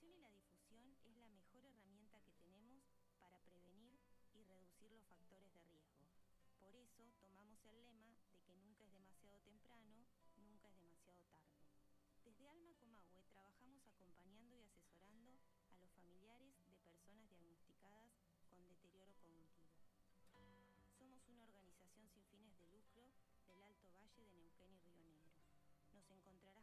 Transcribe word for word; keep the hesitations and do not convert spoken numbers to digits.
prevención y la difusión es la mejor herramienta que tenemos para prevenir y reducir los factores de riesgo. Por eso tomamos el lema de que nunca es demasiado temprano, nunca es demasiado tarde. Desde Alma Comahue trabajamos acompañando y asesorando a los familiares de personas diagnosticadas con deterioro cognitivo. Somos una organización sin fines de lucro del Alto Valle de Neuquén y Río Negro. Nos encontrarás